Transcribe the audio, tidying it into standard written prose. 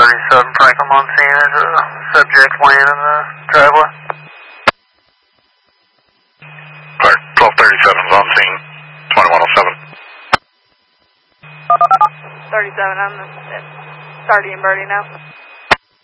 1237 Franklin on scene. There's a subject laying in the driveway. Alright, 1237 is on scene. 2107. 37, I'm starting Birdie now.